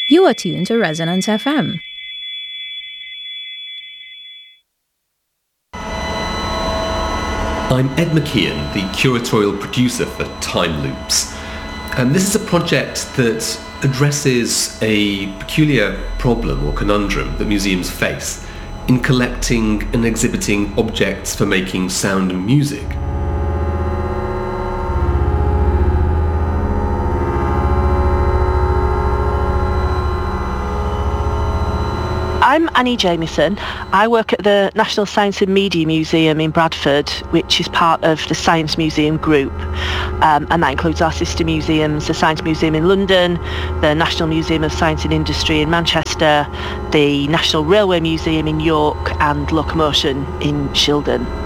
You are tuned to Resonance FM. I'm Ed McKeon, the curatorial producer for Time Loops. And this is a project that addresses a peculiar problem or conundrum that museums face in collecting and exhibiting objects for making sound and music. I'm Annie Jamieson. I work at the National Science and Media Museum in Bradford, which is part of the Science Museum Group. And that includes our sister museums, the Science Museum in London, the National Museum of Science and Industry in Manchester, the National Railway Museum in York, and Locomotion in Shildon.